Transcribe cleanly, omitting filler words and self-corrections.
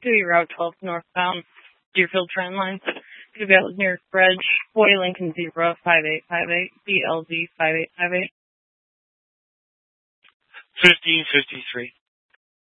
Dewey Route 12 northbound, Deerfield Trend Line. Could be out near Reg, Boy Lincoln 05858, BLZ 5858. 1553.